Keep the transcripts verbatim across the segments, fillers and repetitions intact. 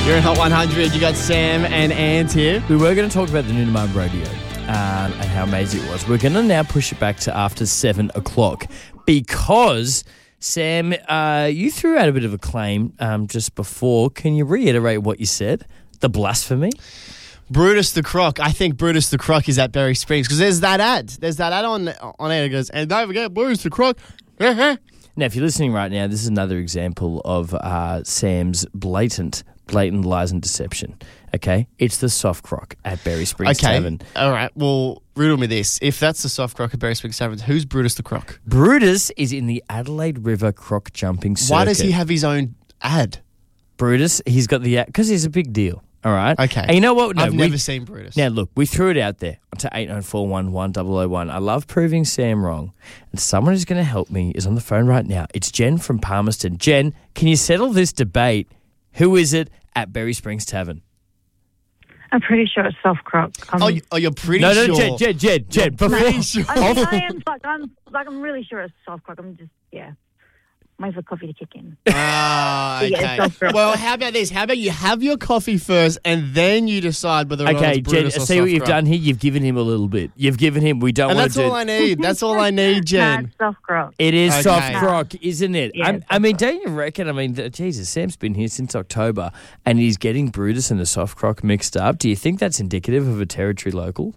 You're in Hot one hundred. You got Sam and Ant here. We were going to talk about the Nunamar rodeo um, and how amazing it was. We're going to now push it back to after seven o'clock because, Sam, uh, you threw out a bit of a claim um, just before. Can you reiterate what you said? The blasphemy? Brutus the Croc. I think Brutus the Croc is at Berry Springs because there's that ad. There's that ad on on air that goes, and don't forget Brutus the Croc. Now, if you're listening right now, this is another example of uh, Sam's blatant, blatant lies and deception. Okay? It's the soft croc at Berry Springs Okay. Tavern. All right. Well, riddle me this. If that's the soft croc at Berry Springs Tavern, who's Brutus the Croc? Brutus is in the Adelaide River croc jumping circuit. Why does he have his own ad? Brutus, he's got the... Because he's a big deal. All right? Okay. And you know what? No, I've we- never seen Brutus. Now, look, we threw it out there to eight nine four one one zero zero one. I love proving Sam wrong. And someone who's going to help me is on the phone right now. It's Jen from Palmerston. Jen, can you settle this debate? Who is it at Berry Springs Tavern? I'm pretty sure it's soft croc. Um, Oh, you, oh, you're pretty No, no, sure. Jen, Jen, Jen, Jen. Before, Pretty sure. I, mean, I am like I'm like I'm really sure it's soft croc. I'm just yeah, wait for coffee to kick in. Ah, Yeah, okay. soft croc. Well, how about this? How about you have your coffee first and then you decide whether or not okay, it's Jen, Brutus or see what soft you've croc. done here? You've given him a little bit. You've given him, we don't And want that's to do... all I need. That's all I need, Nah, Jen. it's soft croc. It is Okay. soft croc, isn't it? Yeah, I'm- it's I soft mean, croc. don't you reckon? I mean, th- Jesus, Sam's been here since October and he's getting Brutus and the soft croc mixed up. Do you think that's indicative of a territory local?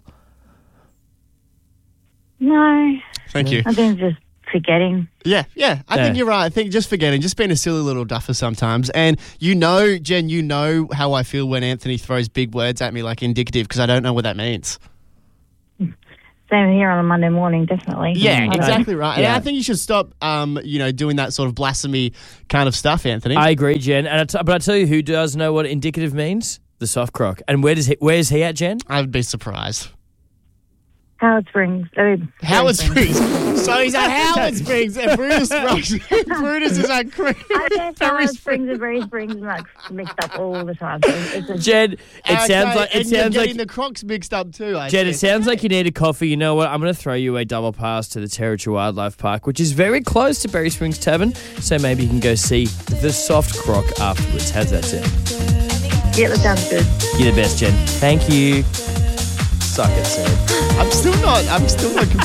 No, Thank you. I think just forgetting. Yeah, yeah. I Yeah. think you're right. I think just forgetting, just being a silly little duffer sometimes. And you know, Jen, you know how I feel when Anthony throws big words at me like indicative because I don't know what that means. Same here on a Monday morning, definitely. Yeah, I don't- exactly right. And Yeah. I think you should stop, um, you know, doing that sort of blasphemy kind of stuff, Anthony. I agree, Jen. And I t- but I tell you who does know what indicative means? The soft croc. And where does he, where's he at, Jen? I'd be surprised. Howard Springs. I mean, Howard Berry Springs. So he's at Howard Springs and Brutus Rocks. Brutus is at Cre- I guess Berry Howard Springs. Springs and Berry Springs like mixed up all the time. So it's a, Jen, it Okay, sounds like it and you're sounds getting like the Crocs mixed up too. I Jen, it see. sounds like you need a coffee. You know what? I'm going to throw you a double pass to the Territory Wildlife Park, which is very close to Berry Springs Tavern. So maybe you can go see the soft croc afterwards. How's that sound? yeah, that sounds good. You're the best, Jen. Thank you. Suck it, Sam. I'm still not. I'm still not.